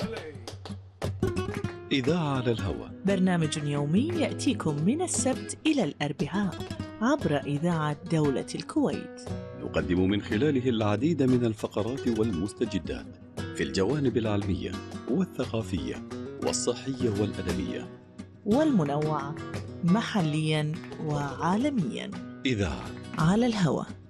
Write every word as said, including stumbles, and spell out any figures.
إذاعة على الهواء، برنامج يومي يأتيكم من السبت إلى الأربعاء عبر إذاعة دولة الكويت. نقدم من خلاله العديد من الفقرات والمستجدات في الجوانب العلمية والثقافية والصحية والأدبية والمنوعة محليا وعالميا. إذاعة على الهواء.